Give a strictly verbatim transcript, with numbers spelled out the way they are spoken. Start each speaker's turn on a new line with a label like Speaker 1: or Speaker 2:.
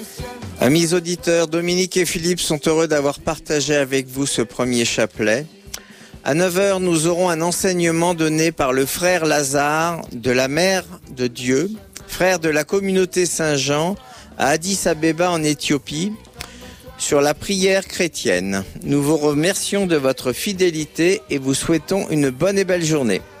Speaker 1: Amis auditeurs, Dominique et Philippe sont heureux d'avoir partagé avec vous ce premier chapelet. À neuf heures, nous aurons un enseignement donné par le frère Lazare de la Mère de Dieu, frère de la communauté Saint-Jean à Addis Abeba en Éthiopie, sur la prière chrétienne. Nous vous remercions de votre fidélité et vous souhaitons une bonne et belle journée.